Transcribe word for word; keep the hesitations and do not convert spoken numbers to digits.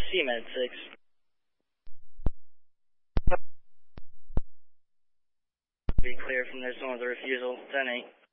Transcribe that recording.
C Med six. Be clear from this one with a refusal, ten eight.